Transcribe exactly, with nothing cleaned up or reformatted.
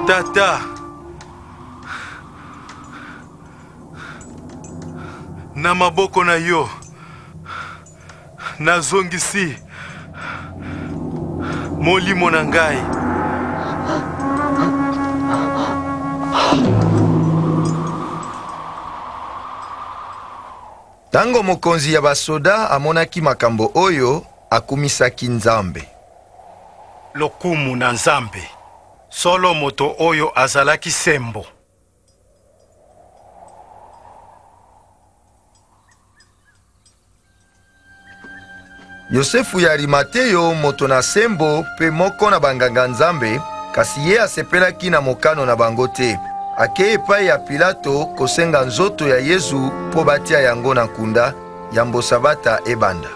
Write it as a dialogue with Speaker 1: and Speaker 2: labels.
Speaker 1: Tata, na maboko na yo nazongisi molimo na ngai.
Speaker 2: Tango mokonzi ya basoda amonaki makambo oyo, akumisaki Nzambe.
Speaker 1: Lokumu na Nzambe, solo moto oyo azalaki sembo.
Speaker 2: Yosefu ya Arimateyo, moto na sembo pe moko na banganga Nzambe, kasi ye asepelaki na mokano na bango te. Ake epai ya Pilato kosenga nzoto ya Yesu po batia yango na nkunda ya mbosabata ebanda.